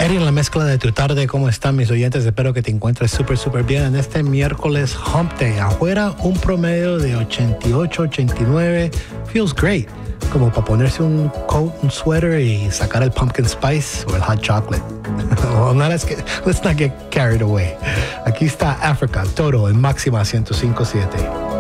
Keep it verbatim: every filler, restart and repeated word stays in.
Gary en la mezcla de tu tarde. ¿Cómo están mis oyentes? Espero que te encuentres súper, súper bien en este miércoles Hump Day. Afuera un promedio de ochenta y ocho, ochenta y nueve. Feels great. Como para ponerse un coat, un sweater y sacar el pumpkin spice o el hot chocolate. Well, no, let's, get, let's not get carried away. Aquí está Africa, Toto en máxima ciento cinco punto siete.